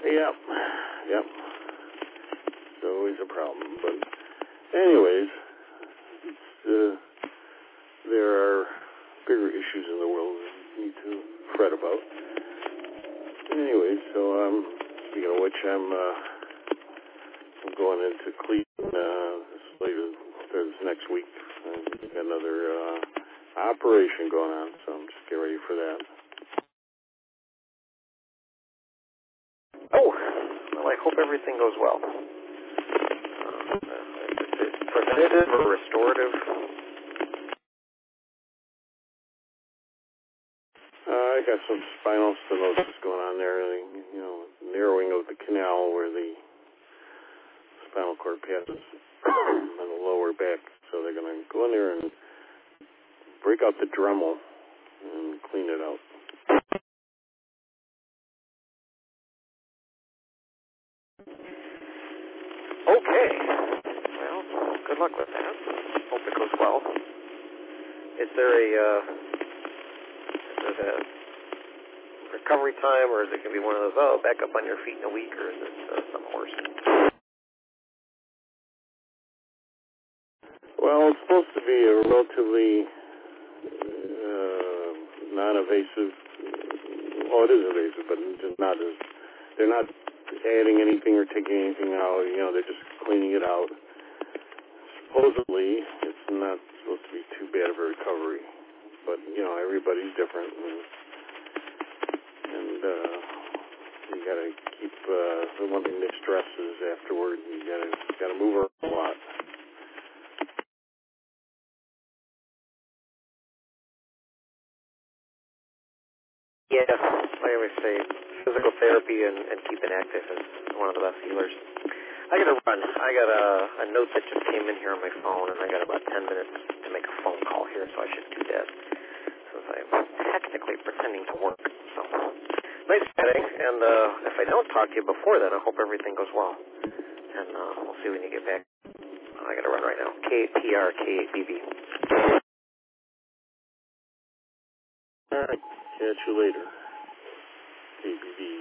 Yep. Yep. It's always a problem. But anyways, there are bigger issues in the world we need to fret about. Anyways, so speaking of which, I'm going into Cleveland this next week. I've got another operation going on, so I'm just getting ready for that. Oh, well, I hope everything goes well. Is it preventative or restorative? I got some spinal stenosis going on there, narrowing of the canal where the spinal cord passes on the lower back. So they're going to go in there and break out the Dremel and clean it out. Okay. Well, good luck with that. Hope it goes well. Is there a recovery time, or is it going to be one of those, back up on your feet in a week, or is it something worse? Well, it's supposed to be a relatively non-invasive. Well, it is invasive, but just not as. They're not adding anything or taking anything out. They're just cleaning it out. Supposedly, it's not supposed to be too bad of a recovery, but everybody's different, and you got to keep. The one thing that stresses afterward, you got to move around a lot. Yeah, I always say physical therapy and keeping active is one of the best healers. I got to run. I got a note that just came in here on my phone, and I got about 10 minutes to make a phone call here, so I should do that since I'm technically pretending to work. So, nice chatting, and if I don't talk to you before then, I hope everything goes well. And we'll see when you get back. I got to run right now. KPRKBB. All right. Catch you later. KBB.